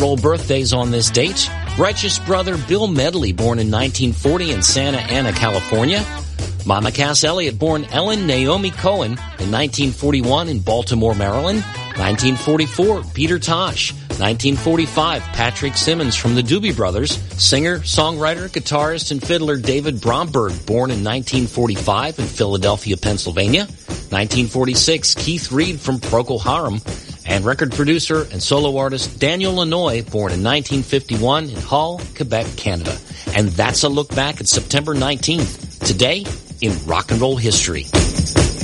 roll birthdays on this date. Righteous brother Bill Medley, born in 1940 in Santa Ana, California. Mama Cass Elliot, born Ellen Naomi Cohen in 1941 in Baltimore, Maryland. 1944, Peter Tosh. 1945, Patrick Simmons from the Doobie Brothers. Singer, songwriter, guitarist, and fiddler David Bromberg, born in 1945 in Philadelphia, Pennsylvania. 1946, Keith Reed from Procol Harum. And record producer and solo artist Daniel Lanois, born in 1951 in Hull, Quebec, Canada. And that's a look back at September 19th, today in rock and roll history.